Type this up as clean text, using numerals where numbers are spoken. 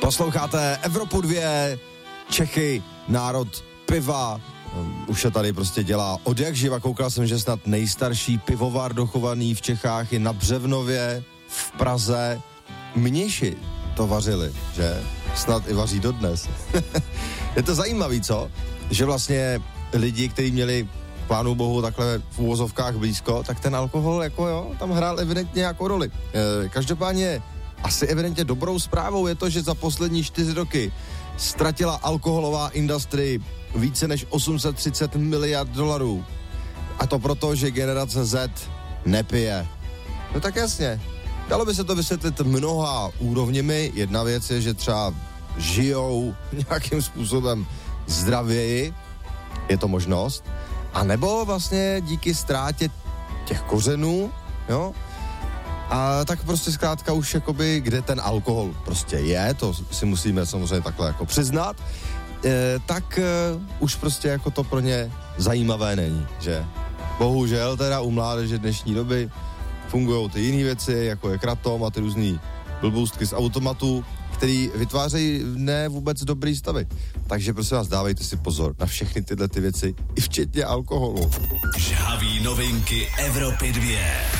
Posloucháte Evropu 2, Čechy, národ piva, už se tady prostě dělá od jak živa. Koukal jsem, že snad nejstarší pivovar dochovaný v Čechách je na Břevnově v Praze. Mniši to vařili, že? Snad i vaří dodnes. Je to zajímavý, co? Že vlastně lidi, kteří měli Pánu bohu takhle v uvozovkách blízko, tak ten alkohol jako jo, tam hrál evidentně nějakou roli. Každopádně asi evidentně dobrou zprávou je to, že za poslední 4 roky ztratila alkoholová industrie více než 830 miliard dolarů. A to proto, že generace Z nepije. No tak jasně. Dalo by se to vysvětlit mnoha úrovněmi. Jedna věc je, že třeba žijou nějakým způsobem zdravěji. Je to možnost. A nebo vlastně díky ztrátě těch kořenů, jo? A tak prostě zkrátka už jakoby, kde ten alkohol prostě je, to si musíme samozřejmě takhle jako přiznat, tak už prostě jako to pro ně zajímavé není, že? Bohužel teda u mládeže dnešní doby fungujou ty jiné věci, jako je kratom a ty různý blboustky z automatu, který vytvářejí ne vůbec dobrý stavy. Takže prosím vás, dávejte si pozor na všechny tyhle ty věci, i včetně alkoholu. Žhavý novinky Evropy 2.